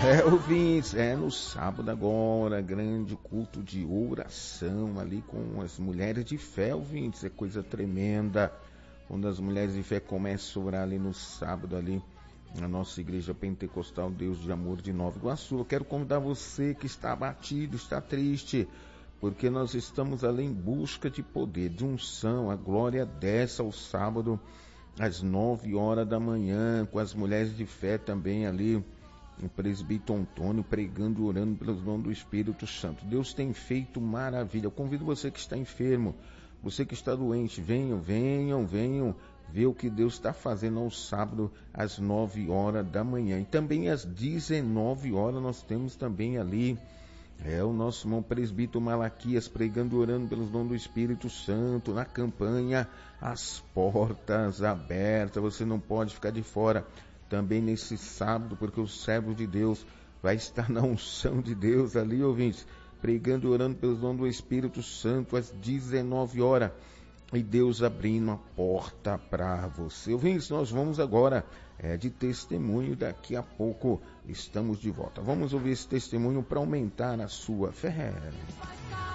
Ouvintes, no sábado agora, grande culto de oração ali com as mulheres de fé, ouvintes, é coisa tremenda. Quando as mulheres de fé começam a orar ali no sábado ali, na nossa igreja pentecostal Deus de Amor de Nova Iguaçu. Eu quero convidar você que está abatido, está triste, porque nós estamos ali em busca de poder, de unção. A glória desce ao sábado às 9 horas da manhã, com as mulheres de fé também ali, o presbítero Antônio pregando e orando pelos dons do Espírito Santo. Deus tem feito maravilha. Eu convido você que está enfermo, você que está doente, venham ver o que Deus está fazendo ao sábado às 9 horas da manhã. E também às 19 horas nós temos também ali o nosso irmão presbítero Malaquias pregando e orando pelos dons do Espírito Santo na campanha As Portas Abertas. Você não pode ficar de fora também nesse sábado, porque o servo de Deus vai estar na unção de Deus ali, ouvintes, pregando e orando pelos dons do Espírito Santo às 19 horas. E Deus abrindo a porta para você. Ouvintes, nós vamos agora de testemunho. Daqui a pouco estamos de volta. Vamos ouvir esse testemunho para aumentar a sua fé.